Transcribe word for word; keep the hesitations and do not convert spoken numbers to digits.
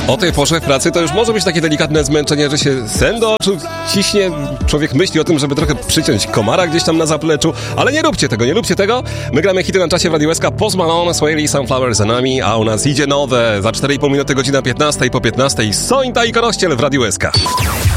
O tej porze w pracy to już może być takie delikatne zmęczenie, że się sen do oczu ciśnie. Człowiek myśli o tym, żeby trochę przyciąć komara gdzieś tam na zapleczu, ale nie róbcie tego, nie róbcie tego. My gramy hity na czasie w Radiu S K. Post Malone, Swaley, Sunflower za nami, a u nas idzie nowe. Za cztery i pół minuty, godzina piętnasta i po piętnastej Sointa i Korościel w Radiu S K.